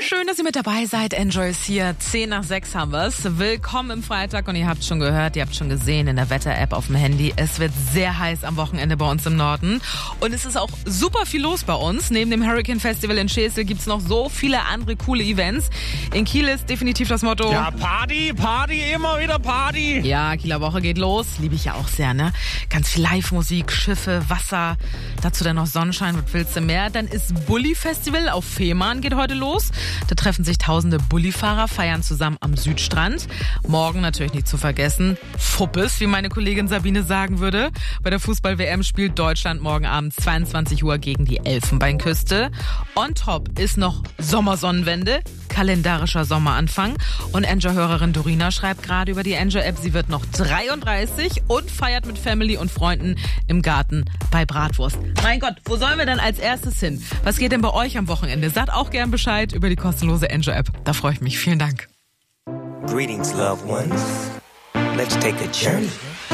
Schön, dass ihr mit dabei seid. Enjoy ist hier. 5:10 haben wir's. Willkommen im Freitag und ihr habt schon gehört, ihr habt schon gesehen in der Wetter-App auf dem Handy. Es wird sehr heiß am Wochenende bei uns im Norden. Und es ist auch super viel los bei uns. Neben dem Hurricane Festival in Schesel gibt's noch so viele andere coole Events. In Kiel ist definitiv das Motto... Ja, Party, immer wieder Party. Ja, Kieler Woche geht los. Liebe ich ja auch sehr, ne? Ganz viel Live-Musik, Schiffe, Wasser. Dazu dann noch Sonnenschein. Was willst du mehr? Dann ist Bulli-Festival auf Fehmarn geht heute los. Da treffen sich tausende Bullifahrer, feiern zusammen am Südstrand. Morgen natürlich nicht zu vergessen, Fuppes, wie meine Kollegin Sabine sagen würde. Bei der Fußball-WM spielt Deutschland morgen Abend 22 Uhr gegen die Elfenbeinküste. On top ist noch Sommersonnenwende, kalendarischer Sommeranfang. Und Enjoy-Hörerin Dorina schreibt gerade über die Enjoy-App, sie wird noch 33 und feiert mit Family und Freunden im Garten bei Bratwurst. Mein Gott, wo sollen wir denn als erstes hin? Was geht denn bei euch am Wochenende? Sagt auch gern Bescheid über die kostenlose Enjoy-App. Da freue ich mich. Vielen Dank. Greetings, loved ones. Let's take a journey.